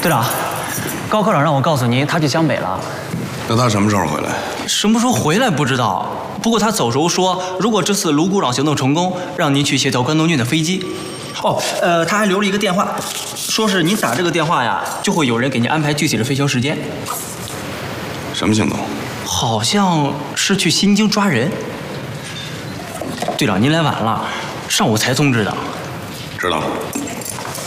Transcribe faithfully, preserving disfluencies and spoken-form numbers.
队长，高科长让我告诉您，他去湘北了。 那他什么时候回来？ 什么时候回来不知道。不过他走时候说，如果这次卢股长行动成功，让您去协调关东军的飞机。哦，呃，他还留了一个电话，说是您打这个电话呀，就会有人给您安排具体的飞行时间。 什么行动？ 好像是去新京抓人。队长，您来晚了，上午才通知的。 知道了。